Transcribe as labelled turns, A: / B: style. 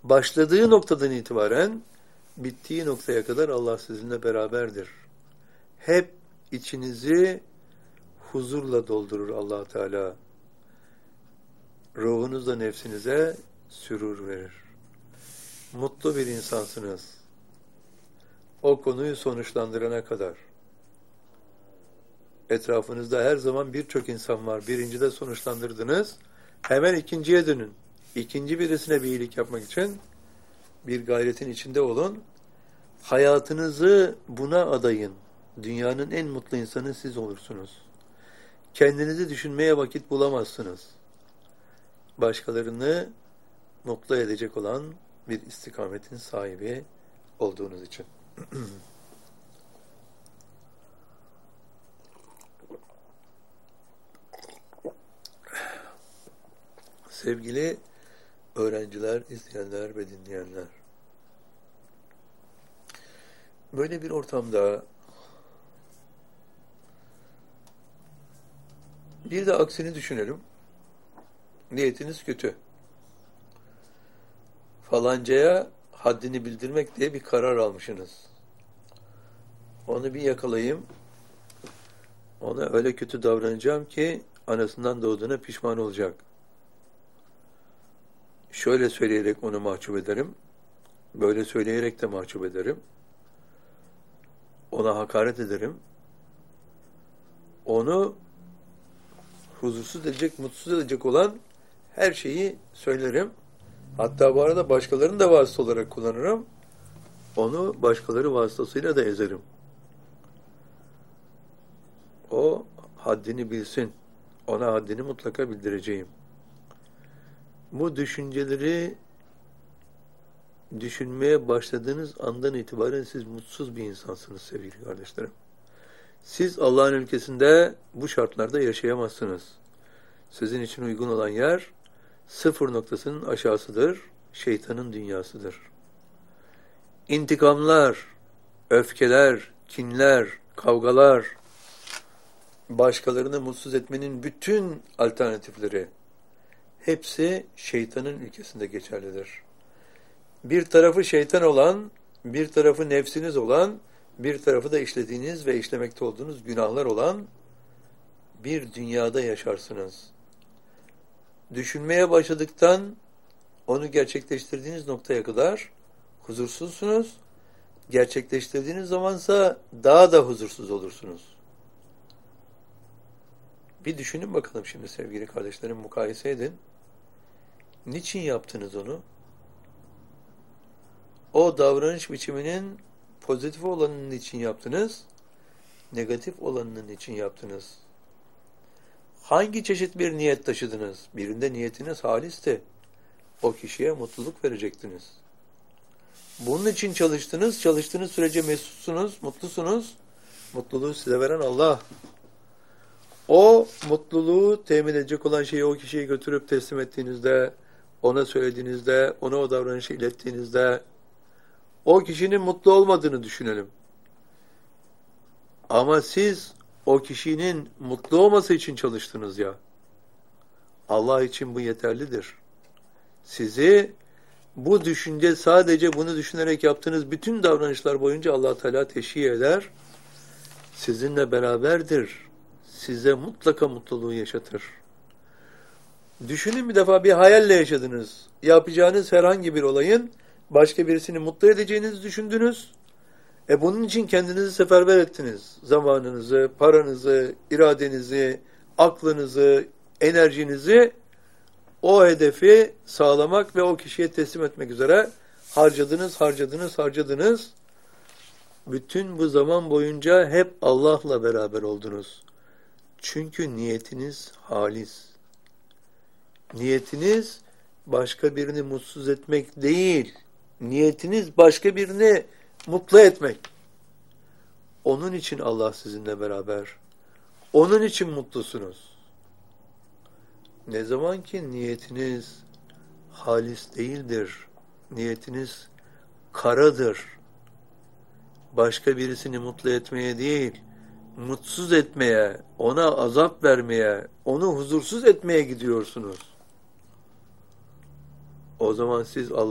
A: Başladığı noktadan itibaren bittiği noktaya kadar Allah sizinle beraberdir. Hep içinizi huzurla doldurur Allah Teala. Ruhunuzla nefsinize sürur verir. Mutlu bir insansınız. O konuyu sonuçlandırana kadar. Etrafınızda her zaman birçok insan var. Birincide sonuçlandırdınız. Hemen ikinciye dönün. İkinci birisine bir iyilik yapmak için bir gayretin içinde olun. Hayatınızı buna adayın. Dünyanın en mutlu insanı siz olursunuz. Kendinizi düşünmeye vakit bulamazsınız. Başkalarını mutlu edecek olan bir istikametin sahibi olduğunuz için. Sevgili öğrenciler, izleyenler ve dinleyenler. Böyle bir ortamda bir de aksini düşünelim. Niyetiniz kötü. Falancaya haddini bildirmek diye bir karar almışsınız. Onu bir yakalayayım. Ona öyle kötü davranacağım ki anasından doğduğuna pişman olacak. Şöyle söyleyerek onu mahcup ederim. Böyle söyleyerek de mahcup ederim. Ona hakaret ederim. Onu huzursuz edecek, mutsuz edecek olan her şeyi söylerim. Hatta bu arada başkalarını da vasıta olarak kullanırım. Onu başkaları vasıtasıyla da ezerim. O haddini bilsin. Ona haddini mutlaka bildireceğim. Bu düşünceleri düşünmeye başladığınız andan itibaren siz mutsuz bir insansınız sevgili kardeşlerim. Siz Allah'ın ülkesinde bu şartlarda yaşayamazsınız. Sizin için uygun olan yer sıfır noktasının aşağısıdır, şeytanın dünyasıdır. İntikamlar, öfkeler, kinler, kavgalar, başkalarını mutsuz etmenin bütün alternatifleri hepsi şeytanın ülkesinde geçerlidir. Bir tarafı şeytan olan, bir tarafı nefsiniz olan, bir tarafı da işlediğiniz ve işlemekte olduğunuz günahlar olan bir dünyada yaşarsınız. Düşünmeye başladıktan onu gerçekleştirdiğiniz noktaya kadar huzursuzsunuz. Gerçekleştirdiğiniz zamansa daha da huzursuz olursunuz. Bir düşünün bakalım şimdi sevgili kardeşlerim, mukayese edin. Niçin yaptınız onu? O davranış biçiminin pozitif olanının için yaptınız, negatif olanının için yaptınız. Hangi çeşit bir niyet taşıdınız? Birinde niyetiniz halisti. O kişiye mutluluk verecektiniz. Bunun için çalıştınız. Çalıştığınız sürece mesutsunuz, mutlusunuz. Mutluluğu size veren Allah. O mutluluğu temin edecek olan şeyi o kişiye götürüp teslim ettiğinizde, ona söylediğinizde, ona o davranışı ilettiğinizde, o kişinin mutlu olmadığını düşünelim. Ama siz o kişinin mutlu olması için çalıştınız ya. Allah için bu yeterlidir. Sizi bu düşünce, sadece bunu düşünerek yaptığınız bütün davranışlar boyunca Allah Teala teşhir eder. Sizinle beraberdir. Size mutlaka mutluluğu yaşatır. Düşünün, bir defa bir hayalle yaşadınız. Yapacağınız herhangi bir olayın başka birisini mutlu edeceğinizi düşündünüz. Bunun için kendinizi seferber ettiniz. Zamanınızı, paranızı, iradenizi, aklınızı, enerjinizi o hedefi sağlamak ve o kişiye teslim etmek üzere harcadınız. Bütün bu zaman boyunca hep Allah'la beraber oldunuz. Çünkü niyetiniz halis. Niyetiniz başka birini mutsuz etmek değil. Niyetiniz başka birini mutlu etmek. Onun için Allah sizinle beraber. Onun için mutlusunuz. Ne zaman ki niyetiniz halis değildir, niyetiniz karadır, başka birisini mutlu etmeye değil, mutsuz etmeye, ona azap vermeye, onu huzursuz etmeye gidiyorsunuz. O zaman siz